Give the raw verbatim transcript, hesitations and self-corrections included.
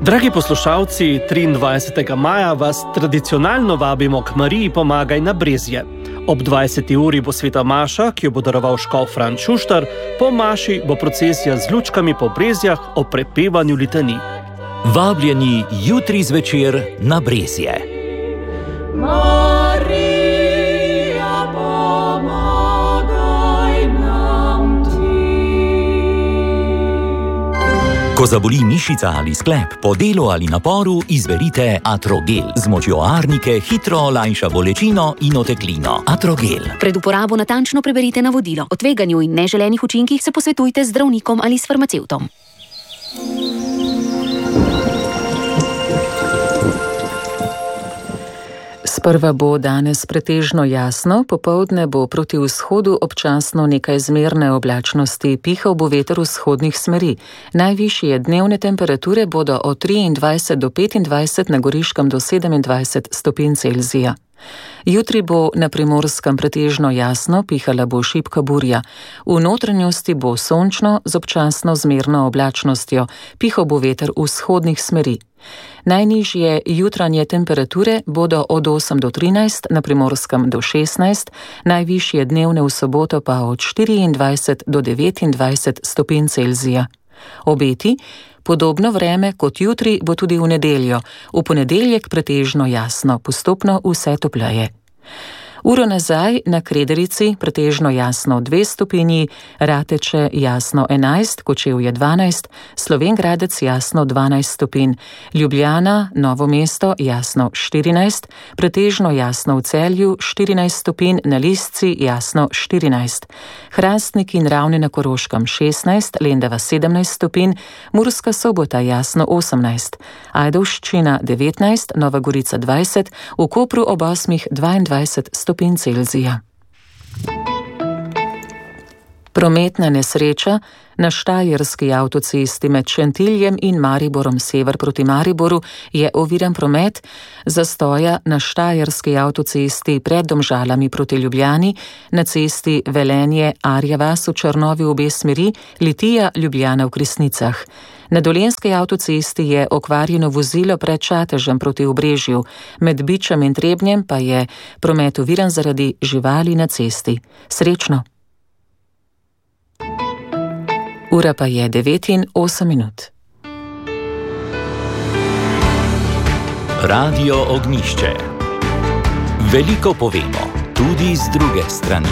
Dragi poslušalci, triindvajsetega maja vas tradicionalno vabimo k Mariji Pomagaj na Brezje. Ob dvajseti uri bo sveta maša, ki jo bo daroval škof Fran Šuštar, po maši bo procesija z lučkami po Brezjah o prepevanju litanij. Vabljeni jutri zvečer na Brezje. Marija, pomagaj nam ti. Ko zaboli mišica ali sklep, po delu ali naporu, izberite Atrogel. Z močjo arnike hitro olajša bolečino in oteklino. Atrogel. Pred uporabo natančno preberite navodilo. O tveganju in neželenih učinkih se posvetujte z zdravnikom ali s farmacevtom. Sprva bo danes pretežno jasno, popoldne bo proti vzhodu občasno nekaj zmerne oblačnosti, pihal bo veter vzhodnih smeri. Najvišje dnevne temperature bodo od triindvajset do petindvajset, na Goriškem do sedemindvajset stopinj Celzija. Jutri bo na Primorskem pretežno jasno, pihala bo šibka burja. V notranjosti bo sončno z občasno zmerno oblačnostjo, pihal bo veter vzhodnih smeri. Najnižje jutranje temperature bodo od osem do trinajst, na Primorskem do šestnajst, najvišje dnevne v soboto pa od štiriindvajset do devetindvajset stopinj Celzija. Obeti: podobno vreme kot jutri bo tudi v nedeljo, v ponedeljek pretežno jasno, postopno vse topleje. Uro nazaj na Krederici pretežno jasno dve stopinji, Rateče jasno enajst, Kočevje dvanajst, Slovenj Gradec jasno dvanajst stopinj, Ljubljana, Novo mesto jasno štirinajst, pretežno jasno v Celju štirinajst stopinj, na Lisci jasno štirinajst, Hrastnik in Ravne na Koroškem šestnajst, Lendava sedemnajst stopinj, Murska Sobota jasno osemnajst, Ajdovščina devetnajst, Nova Gorica dvajset, v Kopru ob osmih dvaindvajset stopinj Celzija. Prometna nesreča na Štajerski avtocesti med Šentiljem in Mariborom sever proti Mariboru je oviran promet, zastoja na Štajerski avtocesti pred Domžalami proti Ljubljani, na cesti Velenje-Arja vas v Črnovi v obe smeri, Litija-Ljubljana v Kresnicah. Na Dolenjski avtocesti je okvarjeno vozilo pred Čatežem proti Obrežju, med Bičem in Trebnjem pa je promet oviran zaradi živali na cesti. Srečno! Ura pa je devet in osem minut. Radio Ognjišče. Veliko povemo, tudi z druge strani.